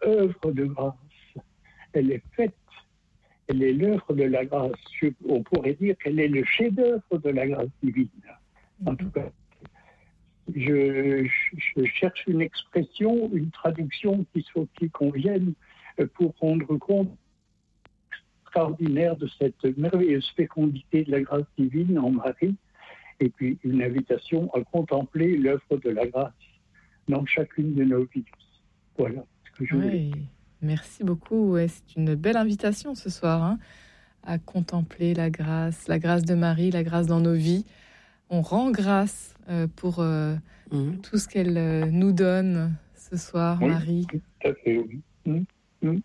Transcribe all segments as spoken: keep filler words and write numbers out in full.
œuvre de grâce. Elle est faite, elle est l'œuvre de la grâce. On pourrait dire qu'elle est le chef-d'œuvre de la grâce divine. En tout cas, je, je cherche une expression, une traduction qui soit qui convienne pour rendre compte extraordinaire de cette merveilleuse fécondité de la grâce divine en Marie, et puis une invitation à contempler l'œuvre de la grâce dans chacune de nos vies. Voilà ce que je voulais oui, dire. Merci beaucoup. Ouais, c'est une belle invitation ce soir, hein, à contempler la grâce, la grâce de Marie, la grâce dans nos vies. On rend grâce euh, pour euh, mmh. tout ce qu'elle euh, nous donne ce soir, oui, Marie. Tout à fait, oui. Mmh. Mmh.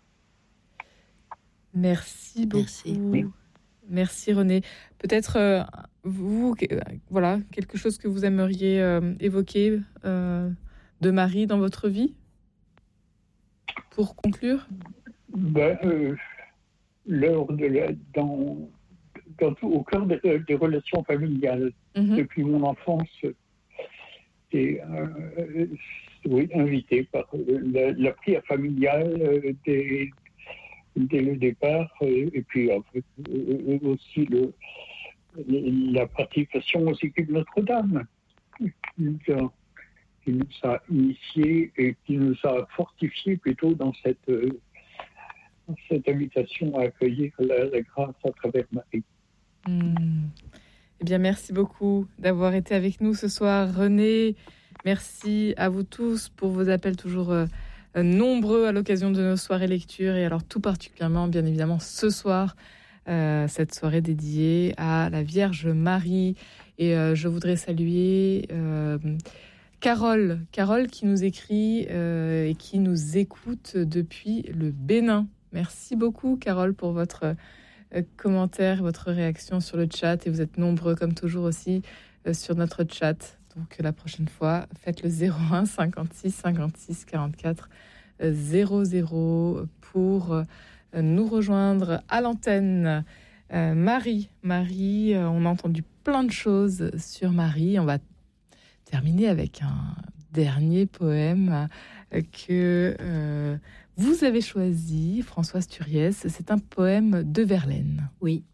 Merci beaucoup. Merci, oui. Merci René. Peut-être euh, vous, euh, voilà, quelque chose que vous aimeriez euh, évoquer euh, de Marie dans votre vie pour conclure. Ben, euh, l'heure de la, dans, dans tout, au cœur des, des relations familiales, mm-hmm. depuis mon enfance, et euh, oui, invité par la, la prière familiale euh, dès, dès le départ, et, et puis en fait, euh, aussi le, la participation au cycle de Notre-Dame, qui nous a, qui nous a initiés et qui nous a fortifiés plutôt dans cette, euh, dans cette invitation à accueillir la, la grâce à travers Marie. Mmh. Eh bien, merci beaucoup d'avoir été avec nous ce soir, René. Merci à vous tous pour vos appels toujours euh, nombreux à l'occasion de nos soirées lecture, et alors tout particulièrement, bien évidemment, ce soir, euh, cette soirée dédiée à la Vierge Marie. Et euh, je voudrais saluer euh, Carole, Carole qui nous écrit euh, et qui nous écoute depuis le Bénin. Merci beaucoup, Carole, pour votre euh, commentaire, votre réaction sur le chat. Et vous êtes nombreux, comme toujours aussi, euh, sur notre chat. Donc, la prochaine fois, faites le zéro un cinquante-six cinquante-six quarante-quatre zéro zéro pour euh, nous rejoindre à l'antenne. Euh, Marie, Marie, euh, on a entendu plein de choses sur Marie. On va terminer avec un dernier poème que euh, vous avez choisi, Françoise Turiès. C'est un poème de Verlaine. Oui.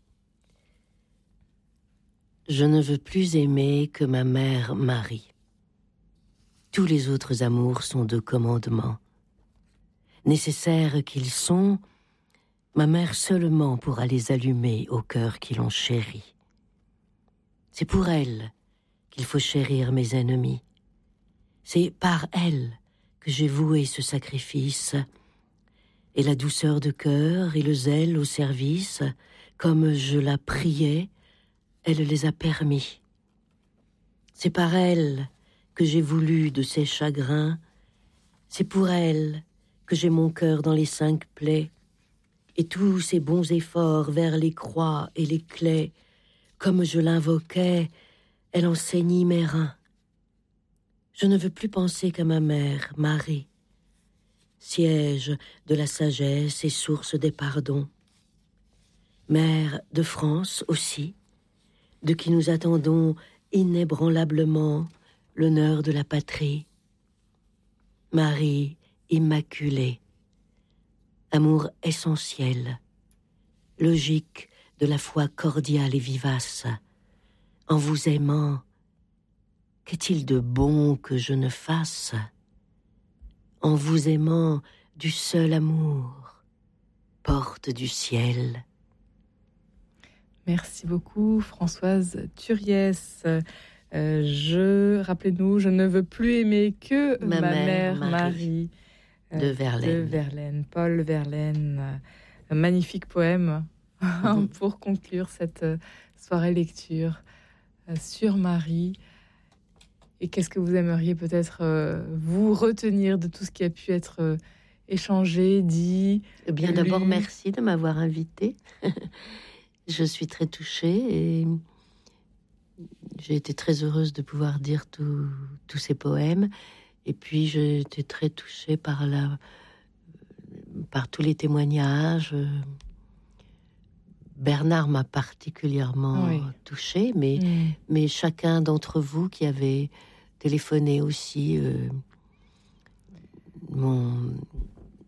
Je ne veux plus aimer que ma mère Marie. Tous les autres amours sont de commandement. Nécessaires qu'ils sont, ma mère seulement pourra les allumer au cœur qui l'ont chérie. C'est pour elle qu'il faut chérir mes ennemis. C'est par elle que j'ai voué ce sacrifice, et la douceur de cœur et le zèle au service, comme je la priais, elle les a permis. C'est par elle que j'ai voulu de ses chagrins, c'est pour elle que j'ai mon cœur dans les cinq plaies, et tous ses bons efforts vers les croix et les claies, comme je l'invoquais, elle en saignit mes reins. Je ne veux plus penser qu'à ma mère, Marie, siège de la sagesse et source des pardons. Mère de France aussi, de qui nous attendons inébranlablement l'honneur de la patrie. Marie immaculée, amour essentiel, logique de la foi cordiale et vivace. En vous aimant, qu'est-il de bon que je ne fasse? En vous aimant du seul amour, porte du ciel. Merci beaucoup, Françoise Turiès. Euh, je, rappelez-nous, je ne veux plus aimer que ma, ma mère, mère Marie, Marie de, euh, Verlaine. de Verlaine, Paul Verlaine. Un magnifique poème mm-hmm. pour conclure cette soirée lecture euh, sur Marie. Et qu'est-ce que vous aimeriez peut-être euh, vous retenir de tout ce qui a pu être euh, échangé, dit? Eh bien, lu. D'abord, merci de m'avoir invitée. Je suis très touchée et j'ai été très heureuse de pouvoir dire tous ces poèmes. Et puis, j'ai été très touchée par, la, par tous les témoignages. Bernard m'a particulièrement oui. touchée, mais, mmh. mais chacun d'entre vous qui avez téléphoné aussi euh, m'ont